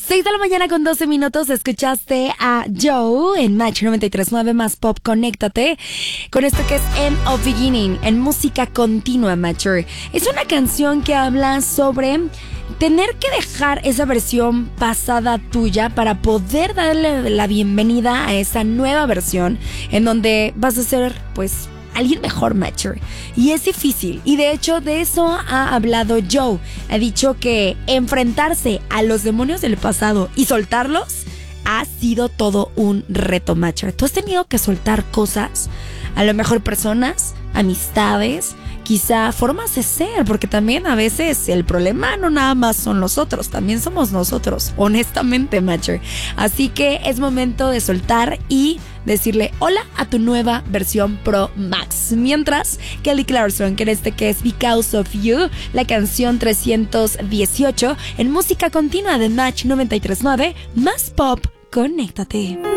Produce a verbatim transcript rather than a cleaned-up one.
seis de la mañana con doce minutos, escuchaste a Joe en Match noventa y tres punto nueve más Pop. Conéctate con esto que es End of Beginning en música continua, Matcher. Es una canción que habla sobre tener que dejar esa versión pasada tuya para poder darle la bienvenida a esa nueva versión en donde vas a ser, pues, alguien mejor, Matcher. Y es difícil. Y de hecho de eso ha hablado Joe. Ha dicho que enfrentarse a los demonios del pasado y soltarlos ha sido todo un reto, Matcher. Tú has tenido que soltar cosas, a lo mejor personas, amistades, quizá formas de ser, porque también a veces el problema no nada más son los otros, también somos nosotros, honestamente, Matcher. Así que es momento de soltar y decirle hola a tu nueva versión Pro Max. Mientras, Kelly Clarkson, que en este que es Because of You, la canción trescientos dieciocho en música continua de Match noventa y tres punto nueve más Pop. Conéctate.